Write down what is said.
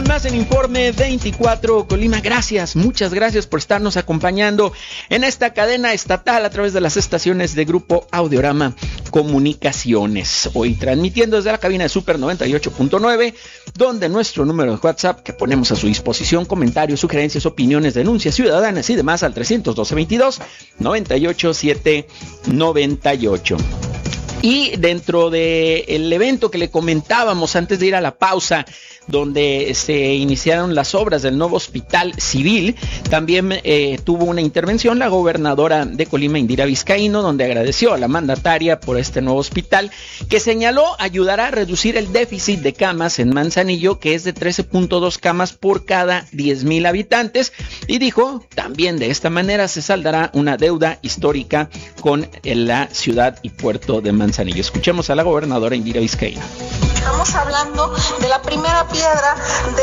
más en Informe 24 Colima. Gracias, muchas gracias por estarnos acompañando en esta cadena estatal a través de las estaciones de Grupo Audiorama Comunicaciones. Hoy transmitiendo desde la cabina de Super 98.9, donde nuestro número de WhatsApp que ponemos a su disposición, comentarios, sugerencias, opiniones, denuncias ciudadanas y demás al 312-22-98-798. Y dentro del evento que le comentábamos antes de ir a la pausa, donde se iniciaron las obras del nuevo hospital civil, también tuvo una intervención la gobernadora de Colima, Indira Vizcaíno, donde agradeció a la mandataria por este nuevo hospital, que señaló ayudará a reducir el déficit de camas en Manzanillo, que es de 13.2 camas por cada 10,000 habitantes, y dijo, también de esta manera se saldará una deuda histórica con la ciudad y puerto de Manzanillo. Escuchemos a la gobernadora Indira Vizcaíno. Estamos hablando de la primera piedra